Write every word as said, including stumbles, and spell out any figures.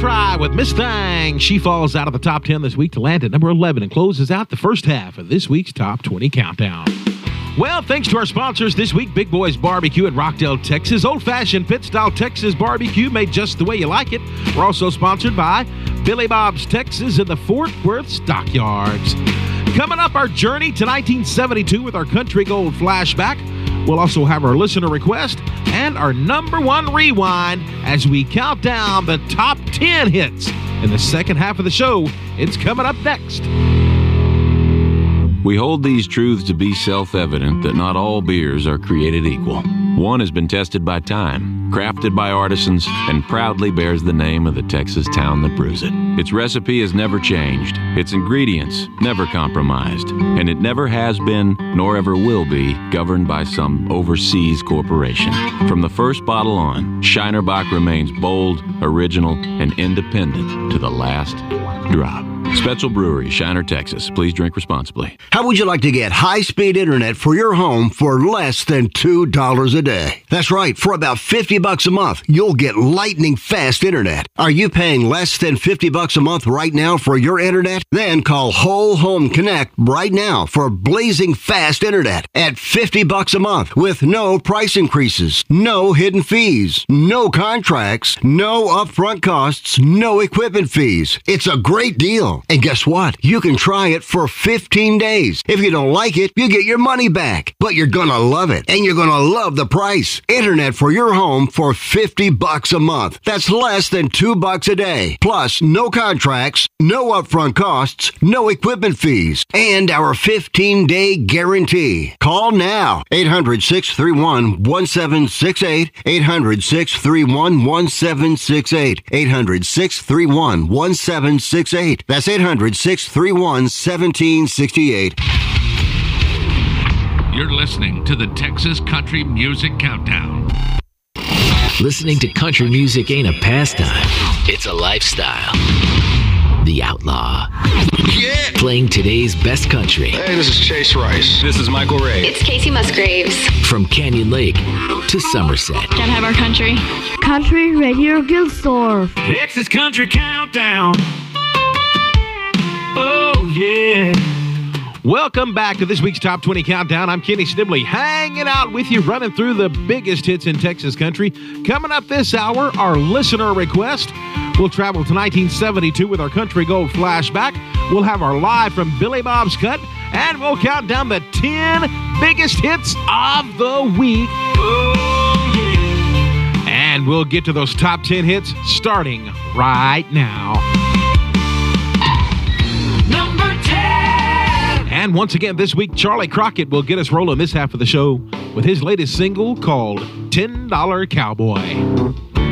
Cry with Miss Thang. She falls out of the top ten this week to land at number eleven and closes out the first half of this week's Top twenty Countdown. Well, thanks to our sponsors this week, Big Boys Barbecue in Rockdale, Texas. Old-fashioned pit-style Texas barbecue made just the way you like it. We're also sponsored by Billy Bob's Texas and the Fort Worth Stockyards. Coming up, our journey to nineteen seventy-two with our Country Gold flashback. We'll also have our listener request and our number one rewind as we count down the top ten hits. In the second half of the show, it's coming up next. We hold these truths to be self-evident that not all beers are created equal. One has been tested by time, crafted by artisans, and proudly bears the name of the Texas town that brews it. Its recipe has never changed, its ingredients never compromised, and it never has been, nor ever will be, governed by some overseas corporation. From the first bottle on, Shiner Bock remains bold, original, and independent to the last drop. Spetzel Brewery, Shiner, Texas. Please drink responsibly. How would you like to get high-speed internet for your home for less than two dollars a day? That's right. For about fifty bucks a month, you'll get lightning-fast internet. Are you paying less than fifty bucks a month right now for your internet? Then call Whole Home Connect right now for blazing fast internet at fifty bucks a month with no price increases, no hidden fees, no contracts, no upfront costs, no equipment fees. It's a great deal. And guess what? You can try it for fifteen days. If you don't like it, you get your money back. But you're gonna love it, and you're gonna love the price. Internet for your home for fifty bucks a month. That's less than two bucks a day. Plus, no contracts, no upfront costs, no equipment fees, and our fifteen-day guarantee. Call now. eight hundred, six three one, one seven six eight. eight hundred, six three one, one seven six eight. eight hundred, six three one, one seven six eight. That's eight hundred, six three one, one seven six eight. You're listening to the Texas Country Music Countdown. Listening to country music ain't a pastime. It's a lifestyle. The Outlaw. Yeah! Playing today's best country. Hey, this is Chase Rice. This is Michael Ray. It's Casey Musgraves. From Canyon Lake to Somerset. Gotta have our country. Country Radio Gilsdorf. Texas Country Countdown. Oh, yeah. Welcome back to this week's Top twenty Countdown. I'm Kenny Snibley, hanging out with you, running through the biggest hits in Texas country. Coming up this hour, our listener request. We'll travel to nineteen seventy-two with our Country Gold flashback. We'll have our live from Billy Bob's Cut, and we'll count down the ten biggest hits of the week. Oh, yeah. And we'll get to those top ten hits starting right now. And once again, this week, Charlie Crockett will get us rolling this half of the show with his latest single called ten dollar Cowboy.